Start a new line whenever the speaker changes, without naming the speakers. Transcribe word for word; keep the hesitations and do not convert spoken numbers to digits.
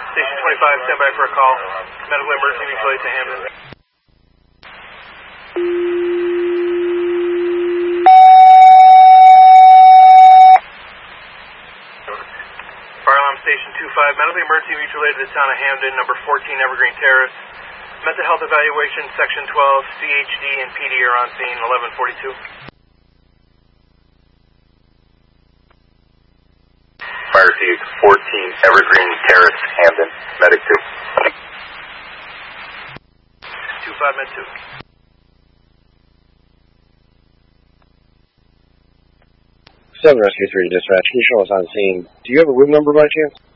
Station twenty-five, stand by for a call. Medical emergency mutual aid to Hamden. Fire alarm station two five, medical emergency mutual aid to the town of Hamden, number fourteen Evergreen Terrace. Mental health evaluation, section twelve, C H D and P D are on scene, eleven forty-two.
Fire received, fourteen Evergreen Terrace, Hamden, medic two.
two five, med two.
seven Rescue three dispatch, can you show us on scene? Do you have a room number by chance?